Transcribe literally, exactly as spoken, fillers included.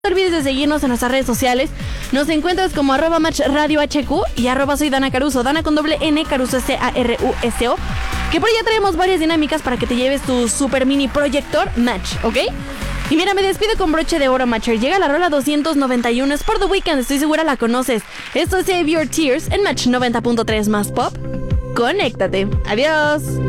No te olvides de seguirnos en nuestras redes sociales. Nos encuentras como arroba match radio hq y arroba soy Dana Caruso, Dana con doble N, Caruso C A R U S O. Que por allá traemos varias dinámicas para que te lleves tu super mini proyector Match, ¿ok? Y mira, me despido con broche de oro, Matcher. Llega la rola doscientos noventa y uno, es por The Weeknd, estoy segura la conoces. Esto es Save Your Tears en Match noventa punto tres más Pop. Conéctate. Adiós.